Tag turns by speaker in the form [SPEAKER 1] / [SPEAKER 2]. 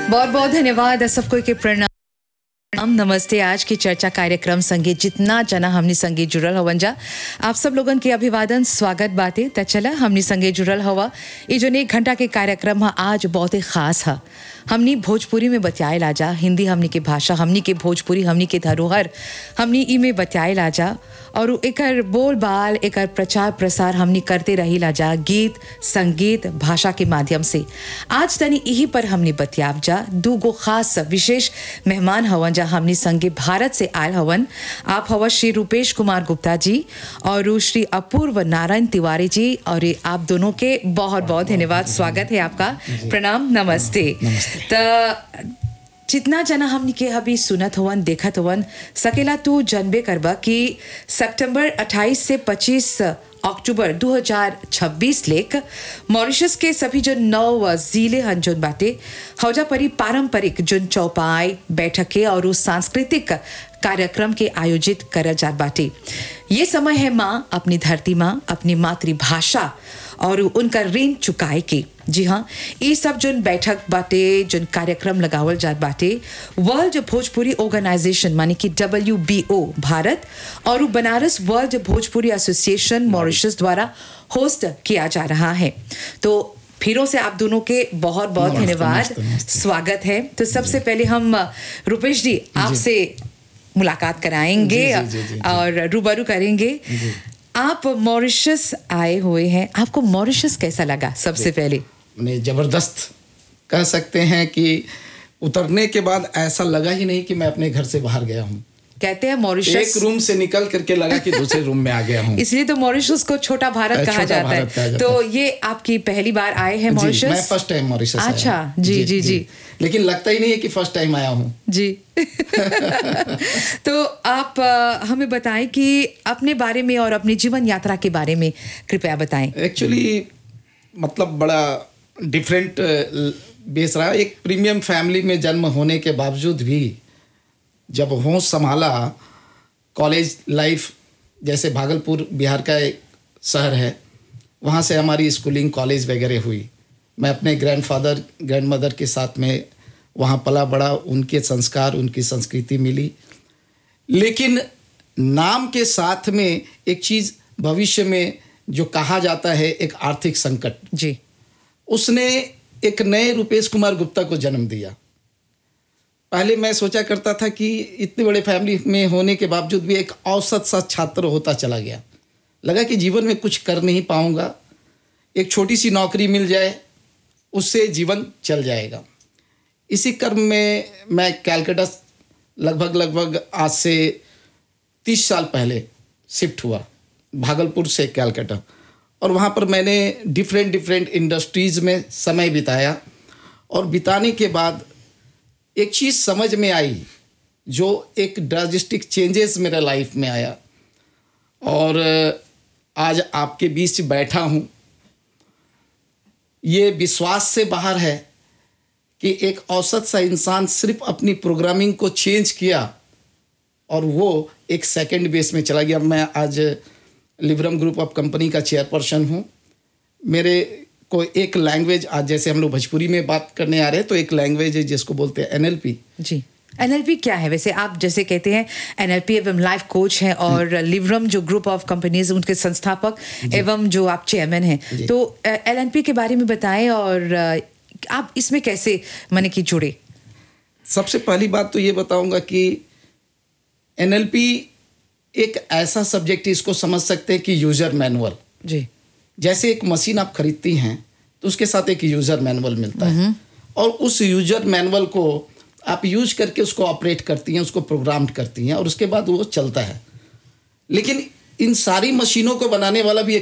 [SPEAKER 1] बहुत बहुत धन्यवाद सबको के प्रणाम नमस्ते। आज की चर्चा कार्यक्रम संगीत जितना जना हमनी संगीत जुड़ल हवन जा आप सब लोगन के अभिवादन स्वागत बाते। त चला हमनी संगीत जुड़ल हवा ये जो 1 घंटा के कार्यक्रम है आज बहुत ही खास है। हमनी भोजपुरी में बतियाए लाजा, हिंदी हमनी के भाषा, हमनी के भोजपुरी, हमनी के धरोहर हमनी ई में बतियाए लाजा और एकर बोल बाल एकर प्रचार प्रसार हमनी करते रही लाजा गीत संगीत भाषा के माध्यम से। आज तनी यही पर हमनी बतियाब जा। 2 गो खास विशेष मेहमान हवन जा हमनी संगे भारत से आयल हवन। आप हवा श्री रूपेश कुमार गुप्ता जी और श्री अपूर्व नारायण तिवारी जी और आप दोनों के बहुत बहुत धन्यवाद, स्वागत है आपका। प्रणाम, नमस्ते। त जितना जना हमनी के अभी सुनत हवन देखत हवन सकेला तू जनबे करबा कि सितंबर 28 से 25 अक्टूबर 2026 लेक मॉरिशस के सभी जो 9 जिले हन जोन बाटे हौजा परी पारंपरिक जोन चौपाई बैठकें और सांस्कृतिक कार्यक्रम के आयोजित करल जात बाटे। ये समय है माँ अपनी धरती माँ अपनी मातृभाषा और उनका ऋण चुकाए के। जी हाँ, ये सब जोन बैठक बाटे जोन कार्यक्रम लगावल जात बाटे वर्ल्ड भोजपुरी ऑर्गेनाइजेशन माने कि WBO भारत और Banaras world Bhojpuri association Mauritius द्वारा होस्ट किया जा रहा है। तो फिरों से आप दोनों के बहुत बहुत धन्यवाद, स्वागत है। तो सबसे पहले हम रूपेश जी आपसे मुलाकात कराएंगे और रूबरू करेंगे। आप मॉरिशस आए हुए हैं, आपको मॉरिशस कैसा लगा? सबसे पहले
[SPEAKER 2] जबरदस्त कह सकते हैं कि उतरने के बाद ऐसा लगा ही नहीं कि मैं अपने घर से बाहर गया हूँ।
[SPEAKER 1] कहते हैं मॉरिशस
[SPEAKER 2] एक रूम से निकल करके लगा कि दूसरे रूम में आ गया हूँ।
[SPEAKER 1] इसलिए तो मॉरिशस को छोटा भारत कहा जाता है। तो ये आपकी पहली बार आए हैं मॉरिशस?
[SPEAKER 2] मैं फर्स्ट टाइम मॉरिशस आया।
[SPEAKER 1] अच्छा, जी।
[SPEAKER 2] लेकिन लगता ही नहीं है कि फर्स्ट टाइम आया हूँ
[SPEAKER 1] जी। तो आप हमें बताएं कि अपने बारे में और अपनी जीवन यात्रा के बारे में कृपया बताएं।
[SPEAKER 2] एक्चुअली मतलब बड़ा डिफरेंट बेस रहा। एक प्रीमियम फैमिली में जन्म होने के बावजूद भी जब होश संभाला, कॉलेज लाइफ जैसे भागलपुर बिहार का एक शहर है, वहाँ से हमारी स्कूलिंग कॉलेज वगैरह हुई। मैं अपने ग्रैंडफादर ग्रैंडमदर के साथ में वहाँ पला बड़ा, उनके संस्कार उनकी संस्कृति मिली। लेकिन नाम के साथ में एक चीज़ भविष्य में जो कहा जाता है एक आर्थिक संकट
[SPEAKER 1] जी,
[SPEAKER 2] उसने एक नए रूपेश कुमार गुप्ता को जन्म दिया। पहले मैं सोचा करता था कि इतने बड़े फैमिली में होने के बावजूद भी एक औसत सा छात्र होता चला गया। लगा कि जीवन में कुछ कर नहीं पाऊंगा, एक छोटी सी नौकरी मिल जाए उससे जीवन चल जाएगा। इसी क्रम में मैं कलकत्ता लगभग आज से 30 साल पहले शिफ्ट हुआ, भागलपुर से कलकत्ता, और वहाँ पर मैंने डिफरेंट इंडस्ट्रीज़ में समय बिताया। और बिताने के बाद एक चीज़ समझ में आई जो एक ड्रास्टिक चेंजेस मेरे लाइफ में आया, और आज आपके बीच बैठा हूँ। ये विश्वास से बाहर है कि एक औसत सा इंसान सिर्फ अपनी प्रोग्रामिंग को चेंज किया और वो एक सेकंड बेस में चला गया। मैं आज लिबरम ग्रुप ऑफ कंपनी का चेयरपर्सन हूँ। मेरे को एक लैंग्वेज, आज जैसे हम लोग भोजपुरी में बात करने आ रहे हैं तो एक लैंग्वेज है जिसको बोलते हैं NLP।
[SPEAKER 1] जी, NLP क्या है? वैसे आप जैसे कहते हैं NLP एवं लाइफ कोच हैं और लिबरम जो ग्रुप ऑफ कंपनीज उनके संस्थापक एवं जो आप चेयरमैन हैं, तो LNP के बारे में बताएं और आप इसमें कैसे माने कि जुड़े।
[SPEAKER 2] सबसे पहली बात तो ये बताऊंगा कि NLP एक ऐसा सब्जेक्ट है, इसको समझ सकते हैं कि यूजर मैनुअल।
[SPEAKER 1] जी,
[SPEAKER 2] जैसे एक मशीन आप खरीदती हैं तो उसके साथ एक यूजर मैनुअल मिलता है, और उस यूजर मैनुअल को आप यूज करके उसको ऑपरेट करती हैं, उसको प्रोग्राम करती हैं और उसके बाद वो चलता है। लेकिन इन सारी मशीनों को बनाने वाला भी